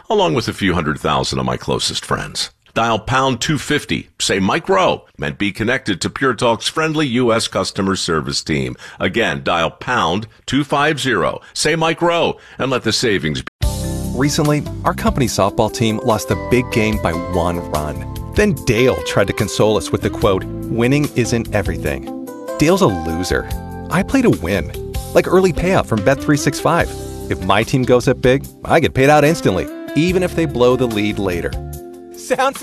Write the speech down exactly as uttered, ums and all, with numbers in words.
along with a few hundred thousand of my closest friends. Dial pound two fifty, say Mike Rowe, and be connected to Pure Talk's friendly U S customer service team. Again, dial pound two fifty, say Mike Rowe, and let the savings be. Recently, our company softball team lost a big game by one run. Then Dale tried to console us with the quote, "Winning isn't everything." Dale's a loser. I play to win. Like early payout from Bet three sixty-five. If my team goes up big, I get paid out instantly, even if they blow the lead later. Sound